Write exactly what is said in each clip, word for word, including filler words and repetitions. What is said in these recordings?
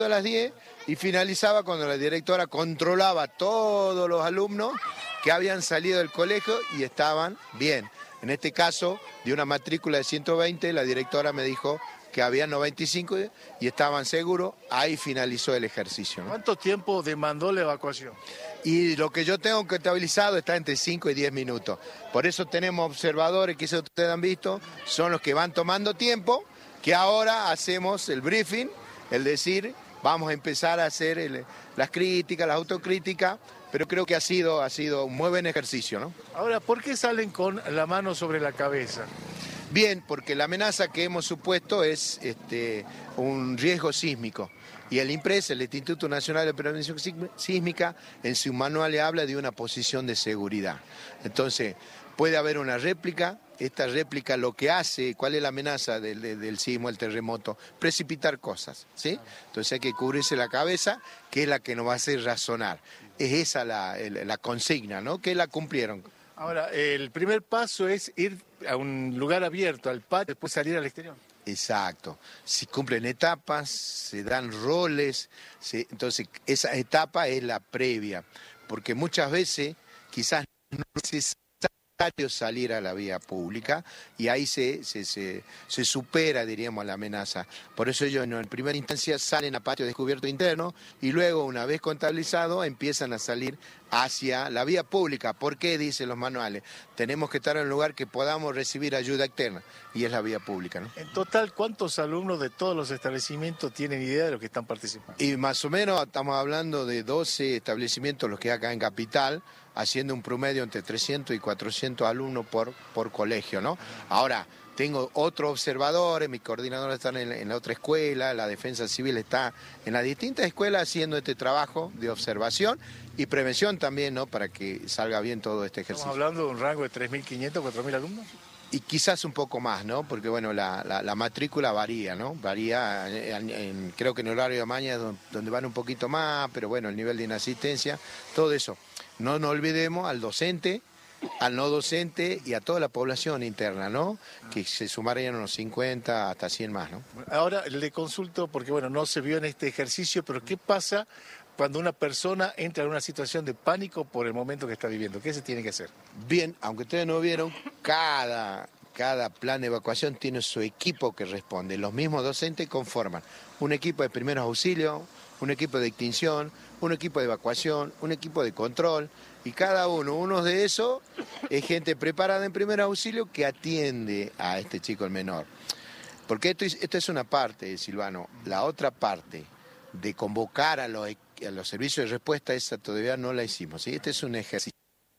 a las diez y finalizaba cuando la directora controlaba a todos los alumnos que habían salido del colegio y estaban bien. En este caso, de una matrícula de ciento veinte, la directora me dijo que había noventa y cinco y estaban seguros, ahí finalizó el ejercicio, ¿no? ¿Cuánto tiempo demandó la evacuación? Y lo que yo tengo contabilizado está entre cinco y diez minutos. Por eso tenemos observadores, que eso ustedes han visto, son los que van tomando tiempo, que ahora hacemos el briefing, el decir, vamos a empezar a hacer el, las críticas, las autocríticas, pero creo que ha sido, ha sido un muy buen ejercicio, ¿no? Ahora, ¿por qué salen con la mano sobre la cabeza? Bien, porque la amenaza que hemos supuesto es este, un riesgo sísmico. Y el INPRES, el Instituto Nacional de Prevención Sísmica, en su manual le habla de una posición de seguridad. Entonces, puede haber una réplica. Esta réplica lo que hace, ¿cuál es la amenaza del, del sismo, el terremoto? Precipitar cosas, ¿sí? Entonces hay que cubrirse la cabeza, que es la que nos va a hacer razonar. Es esa la, la consigna, ¿no? Que la cumplieron. Ahora, el primer paso es ir a un lugar abierto, al patio, después salir al exterior. Exacto. Si cumplen etapas, se dan roles, se, entonces esa etapa es la previa, porque muchas veces quizás no es necesario salir a la vía pública y ahí se, se, se, se supera, diríamos, la amenaza. Por eso ellos en primera instancia salen a patio descubierto interno y luego, una vez contabilizado, empiezan a salir hacia la vía pública. ¿Por qué? Dicen los manuales. Tenemos que estar en un lugar que podamos recibir ayuda externa y es la vía pública, ¿no? En total, ¿cuántos alumnos de todos los establecimientos tienen idea de lo que están participando? Y más o menos estamos hablando de doce establecimientos, los que hay acá en Capital, haciendo un promedio entre trescientos y cuatrocientos alumnos por, por colegio, ¿no? Ahora, tengo otros observadores, mis coordinadores están en, en la otra escuela, la Defensa Civil está en las distintas escuelas haciendo este trabajo de observación y prevención también, ¿no? Para que salga bien todo este ejercicio. ¿Estamos hablando de un rango de tres mil quinientos, cuatro mil alumnos? Y quizás un poco más, ¿no? Porque, bueno, la, la, la matrícula varía, ¿no? Varía, en, en, creo que en el horario de mañana donde van un poquito más, pero bueno, el nivel de inasistencia, todo eso. No nos olvidemos al docente, al no docente y a toda la población interna, ¿no? Que se sumarían unos cincuenta hasta cien más, ¿no? Ahora le consulto, porque bueno, no se vio en este ejercicio, pero ¿qué pasa cuando una persona entra en una situación de pánico por el momento que está viviendo? ¿Qué se tiene que hacer? Bien, aunque ustedes no vieron, cada, cada plan de evacuación tiene su equipo que responde. Los mismos docentes conforman un equipo de primeros auxilios, un equipo de extinción, un equipo de evacuación, un equipo de control, y cada uno, uno de esos, es gente preparada en primer auxilio que atiende a este chico, el menor. Porque esto es, esto es una parte, Silvano. La otra parte de convocar a los, a los servicios de respuesta, esa todavía no la hicimos, ¿sí? Este es un ejercicio.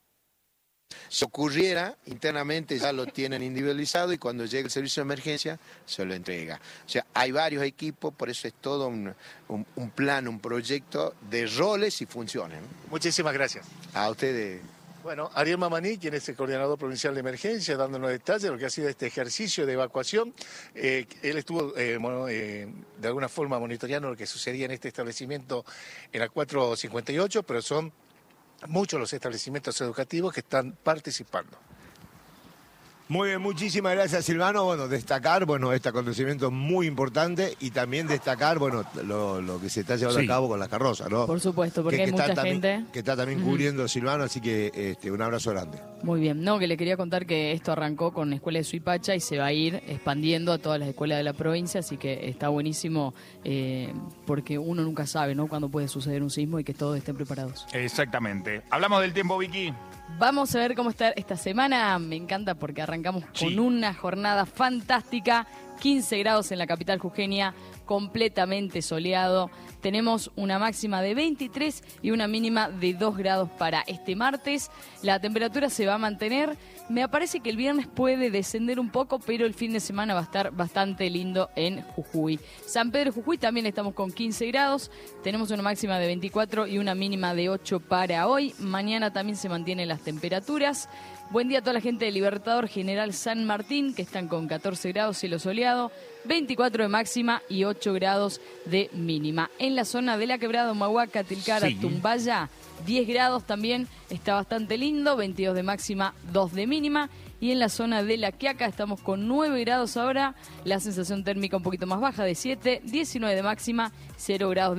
Si ocurriera, internamente ya lo tienen individualizado y cuando llega el servicio de emergencia se lo entrega. O sea, hay varios equipos, por eso es todo un, un, un plan, un proyecto de roles y funciones, ¿no? Muchísimas gracias. A ustedes. Bueno, Ariel Mamaní, quien es el coordinador provincial de emergencia, dándonos detalles de lo que ha sido este ejercicio de evacuación. Eh, él estuvo eh, bueno, eh, de alguna forma monitoreando lo que sucedía en este establecimiento en la cuatro cincuenta y ocho, pero son muchos los establecimientos educativos que están participando. Muy bien, muchísimas gracias, Silvano. Bueno, destacar, bueno, este acontecimiento muy importante y también destacar, bueno, lo, lo que se está llevando sí. a cabo con las carrozas, ¿no? Por supuesto, porque que, hay que mucha también, gente. Que está también cubriendo, uh-huh. Silvano, así que este, un abrazo grande. Muy bien, no, que le quería contar que esto arrancó con la escuela de Suipacha y se va a ir expandiendo a todas las escuelas de la provincia, así que está buenísimo eh, porque uno nunca sabe, ¿no?, cuándo puede suceder un sismo y que todos estén preparados. Exactamente. Hablamos del tiempo, Vicky. Vamos a ver cómo está esta semana. Me encanta porque arrancamos sí. con una jornada fantástica. quince grados en la capital jujeña, completamente soleado. Tenemos una máxima de veintitrés y una mínima de dos grados para este martes. La temperatura se va a mantener. Me parece que el viernes puede descender un poco, pero el fin de semana va a estar bastante lindo en Jujuy. San Pedro de Jujuy también estamos con quince grados. Tenemos una máxima de veinticuatro y una mínima de ocho para hoy. Mañana también se mantienen las temperaturas. Buen día a toda la gente de Libertador General San Martín, que están con catorce grados, cielo soleado, veinticuatro de máxima y ocho grados de mínima. En la zona de la Quebrada, Humahuaca, Tilcara, sí. Tumbaya, diez grados también, está bastante lindo, veintidós de máxima, dos de mínima. Y en la zona de La Quiaca estamos con nueve grados ahora, la sensación térmica un poquito más baja de siete, diecinueve de máxima, cero grados de